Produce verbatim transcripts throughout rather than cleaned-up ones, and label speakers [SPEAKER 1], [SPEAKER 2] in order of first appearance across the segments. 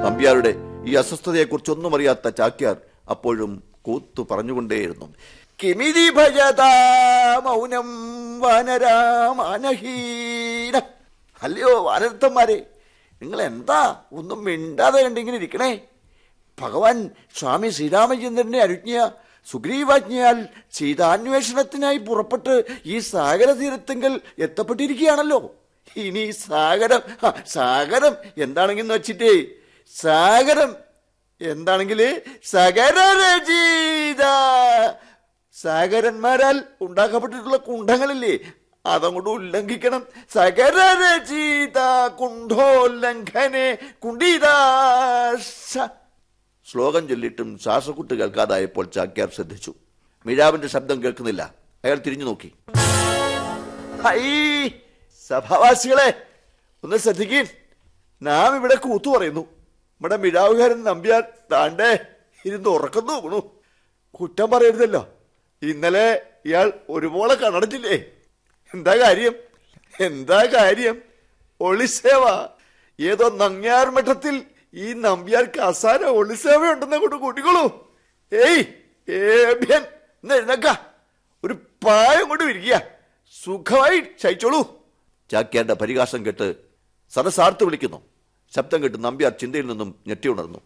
[SPEAKER 1] നമ്പ്യാരുടെ ഈ അസ്വസ്ഥതയെക്കുറിച്ചൊന്നും അറിയാത്ത ചാക്യാർ അപ്പോഴും കൂത്തു പറഞ്ഞുകൊണ്ടേയിരുന്നു. കിമിതി ഭജതാ മൗനം വാനരാമാനഹീന. അല്ലയോ വാനരത്തന്മാരെ, നിങ്ങൾ എന്താ ഒന്നും മിണ്ടാതെ കണ്ടിങ്ങനെ ഇരിക്കണേ? ഭഗവാൻ സ്വാമി ശ്രീരാമചന്ദ്രന്റെ അനുജ്ഞ സുഗ്രീവാജ്ഞയാൽ സീതാന്വേഷണത്തിനായി പുറപ്പെട്ട് ഈ സാഗര തീരത്തെങ്കിൽ എത്തപ്പെട്ടിരിക്കുകയാണല്ലോ. ഇനി സാഗരം സാഗരം എന്താണെങ്കിന്ന് വെച്ചിട്ടേ സാഗരം എന്താണെങ്കില് സഗരരചിത സാഗരന്മാരാൽ ഉണ്ടാക്കപ്പെട്ടിട്ടുള്ള കുണ്ഠങ്ങളില്ലേ, അതങ്ങോട്ട് ഉല്ലംഘിക്കണം. സഗരരചിത കുണ്ഠോല്ലംഘനെ കുണ്ഠിതാശ. ശ്ലോകം ചൊല്ലിട്ടും ശ്വാസക്കുട്ട് കേൾക്കാതായപ്പോൾ ചാക്യാർ ശ്രദ്ധിച്ചു. മിഴാവിന്റെ ശബ്ദം കേൾക്കുന്നില്ല. അയാൾ തിരിഞ്ഞു നോക്കി. ഹൈ സഭാവാസികളെ, ഒന്ന് ശ്രദ്ധിക്കീൻ. നാം ഇവിടെ കൂത്തു പറയുന്നു. നമ്മുടെ മിഴാവുകാരൻ നമ്പ്യാർ താണ്ടേ ഇരുന്ന് ഉറക്കം നോക്കണു. കുറ്റം പറയരുതല്ലോ. ഇന്നലെ ഇയാൾ ഒരുപോലെ കണ്ണടച്ചില്ലേ? എന്താ കാര്യം? എന്താ കാര്യം? ഒളിസേവ. ഏതോ നങ്ങ്യാർ മഠത്തിൽ ഈ നമ്പ്യാർക്ക് അസാര ഒളിസേവ ഉണ്ടെന്ന് കൊണ്ട് കൂട്ടിക്കോളൂ. ഏയ് ഏഭ്യൻ എഴുന്നേക്ക, ഒരു പായം കൊണ്ട് വിരിക്കുക, സുഖമായി ശയിച്ചോളൂ. ചാക്യാരുടെ പരിഹാസം കേട്ട് സദസാർത്ത് വിളിക്കുന്നു. ശബ്ദം കേട്ട് നമ്പ്യാർ ചിന്തയിൽ നിന്നും ഞെട്ടിയുണർന്നു.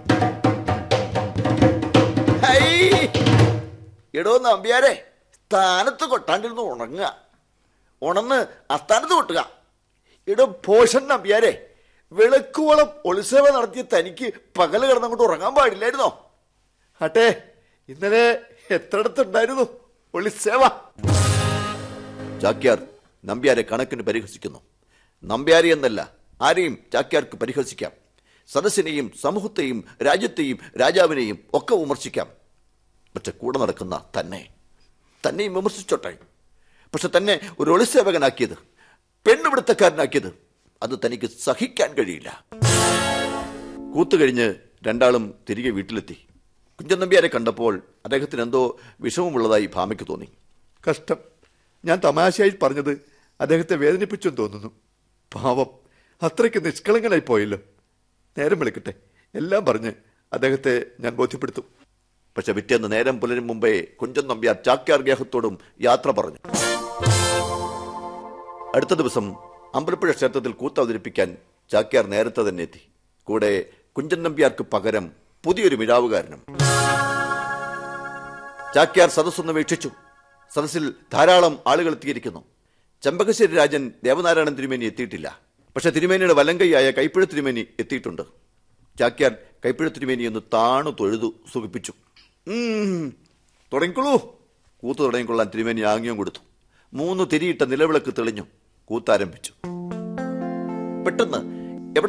[SPEAKER 1] എടോ നമ്പ്യാരെ, സ്ഥാനത്ത് കൊട്ടാണ്ടിരുന്ന് ഉണങ്ങുക, ഉണന്ന് അസ്ഥാനത്ത് കൊട്ടുക. എടോ ഭോഷൻ നമ്പ്യാരെ, വെളുക്കുവോളം ഒളിസേവ നടത്തിയ തനിക്ക് പകല് കിടന്നങ്ങോട്ട് ഉറങ്ങാൻ പാടില്ലായിരുന്നോ? ആട്ടെ, ഇന്നലെ എത്രയിടത്തുണ്ടായിരുന്നു ഒളിസേവ? ചാക്യാർ നമ്പ്യാരെ കണക്കിന് പരിഹസിക്കുന്നു. നമ്പ്യാരെ എന്നല്ല, ആരെയും ചാക്യാർക്ക് പരിഹസിക്കാം. സദസ്സിനെയും സമൂഹത്തെയും രാജ്യത്തെയും രാജാവിനെയും ഒക്കെ വിമർശിക്കാം. പക്ഷെ കൂടെ നടക്കുന്ന തന്നെ തന്നെയും വിമർശിച്ചോട്ടെ. പക്ഷെ തന്നെ ഒരു ഒളിസേവകനാക്കിയത്, പെണ്ണുപിടുത്തക്കാരനാക്കിയത്, അത് തനിക്ക് സഹിക്കാൻ കഴിയില്ല. കൂത്തുകഴിഞ്ഞ് രണ്ടാളും തിരികെ വീട്ടിലെത്തി. കുഞ്ചൻ നമ്പ്യാരെ കണ്ടപ്പോൾ അദ്ദേഹത്തിന് എന്തോ വിഷമമുള്ളതായി ഭാമയ്ക്ക് തോന്നി. കഷ്ടം, ഞാൻ തമാശയായി പറഞ്ഞത് അദ്ദേഹത്തെ വേദനിപ്പിച്ചെന്ന് തോന്നുന്നു. പാവം, അത്രയ്ക്ക് നിഷ്കളങ്കനായി പോയല്ലോ. നേരം വിളിക്കട്ടെ, എല്ലാം പറഞ്ഞ് അദ്ദേഹത്തെ ഞാൻ ബോധ്യപ്പെടുത്തും. പക്ഷെ പിറ്റേന്ന് നേരം പുലരും മുമ്പേ കുഞ്ചൻ നമ്പ്യാർ ചാക്യാർ ഗേഹത്തോടും യാത്ര പറഞ്ഞു. അടുത്ത ദിവസം അമ്പലപ്പുഴ ക്ഷേത്രത്തിൽ കൂത്ത് അവതരിപ്പിക്കാൻ ചാക്യാർ നേരത്തെ തന്നെ എത്തി. കൂടെ കുഞ്ചൻ നമ്പ്യാർക്ക് പകരം പുതിയൊരു മിഴാവുകാരനും. ചാക്യാർ സദസ്സൊന്ന് വീക്ഷിച്ചു. സദസ്സിൽ ധാരാളം ആളുകൾ എത്തിയിരിക്കുന്നു. ചെമ്പകശ്ശേരി രാജൻ ദേവനാരായണൻ തിരുമേനി എത്തിയിട്ടില്ല. പക്ഷെ തിരുമേനിയുടെ വലങ്കൈയായ കൈപ്പുഴ തിരുമേനി എത്തിയിട്ടുണ്ട്. ചാക്യാർ കൈപ്പുഴ തിരുമേനി ഒന്ന് താണു തൊഴുതു സുഖിപ്പിച്ചു. തുടങ്ങിക്കൊള്ളൂ. കൂത്ത് തുടങ്ങിക്കൊള്ളാൻ തിരുമേനി ആംഗ്യം കൊടുത്തു. മൂന്ന് തിരിയിട്ട നിലവിളക്ക് തെളിഞ്ഞു. കൂത്താരംഭിച്ചു. പെട്ടെന്ന്